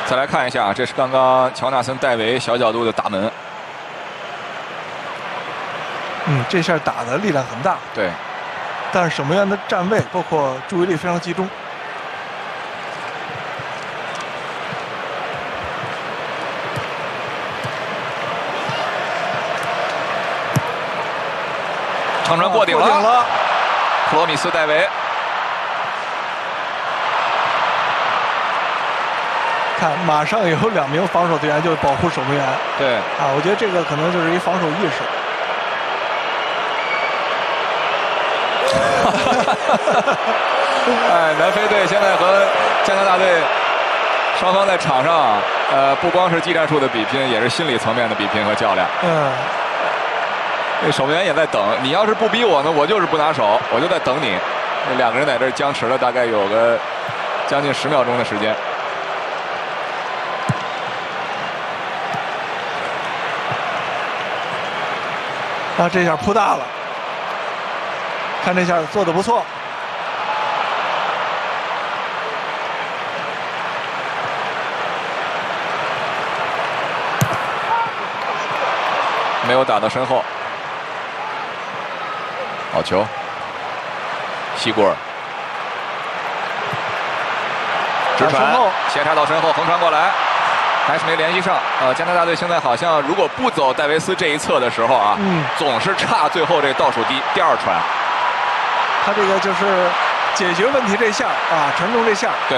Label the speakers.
Speaker 1: 再来看一下，这是刚刚乔纳森·戴维小角度的打门。
Speaker 2: 这下打的力量很大。
Speaker 1: 对，
Speaker 2: 但是守门员的站位包括注意力非常集中。
Speaker 1: 长传过顶了，普罗米斯·戴维。
Speaker 2: 看，马上有2名防守队员就保护守门员。
Speaker 1: 对
Speaker 2: 啊，我觉得这个可能就是一防守意识。
Speaker 1: 哎，南非队现在和加拿大队双方在场上，不光是技战术的比拼，也是心理层面的比拼和较量。这守门员也在等，你要是不逼我呢，我就是不拿手，我就在等你。那2个人在这儿僵持了大概有个将近10秒钟的时间。
Speaker 2: 啊，这下扑大了，看这下做得不错。
Speaker 1: 没有打到身后，好球，西古尔直传，斜插到身后，横传过来，还是没联系上。加拿大队现在好像如果不走戴维斯这一侧的时候啊，总是差最后这倒数第2传。
Speaker 2: 他这个就是解决问题这下啊，传中这下。
Speaker 1: 对。